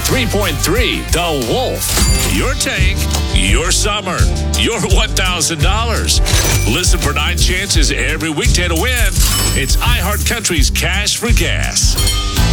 93.3 The Wolf. Your tank, your summer, your $1,000. Listen for 9 chances every weekday to win. It's iHeart Country's Cash for Gas.